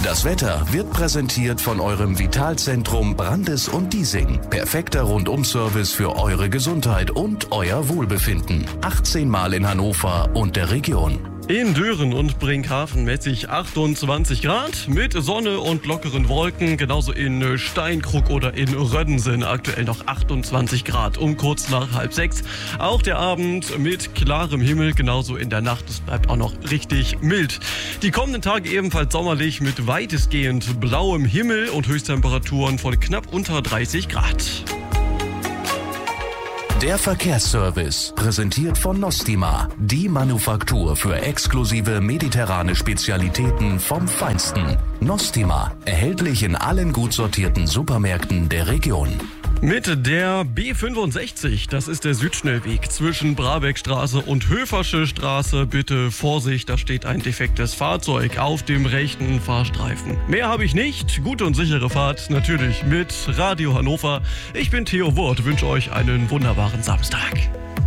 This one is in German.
Das Wetter wird präsentiert von eurem Vitalzentrum Brandes und Diesing. Perfekter Rundum-Service für eure Gesundheit und euer Wohlbefinden. 18 Mal in Hannover und der Region. In Düren und Brinkhaven messe ich 28 Grad mit Sonne und lockeren Wolken. Genauso in Steinkrug oder in Röddensen aktuell noch 28 Grad um kurz nach 5:30. Auch der Abend mit klarem Himmel, genauso in der Nacht. Es bleibt auch noch richtig mild. Die kommenden Tage ebenfalls sommerlich mit weitestgehend blauem Himmel und Höchsttemperaturen von knapp unter 30 Grad. Der Verkehrsservice, präsentiert von Nostima, die Manufaktur für exklusive mediterrane Spezialitäten vom Feinsten. Nostima, erhältlich in allen gut sortierten Supermärkten der Region. Mit der B65, das ist der Südschnellweg zwischen Brabeckstraße und Höfersche Straße. Bitte Vorsicht, da steht ein defektes Fahrzeug auf dem rechten Fahrstreifen. Mehr habe ich nicht. Gute und sichere Fahrt natürlich mit Radio Hannover. Ich bin Theo Wurth, wünsche euch einen wunderbaren Samstag.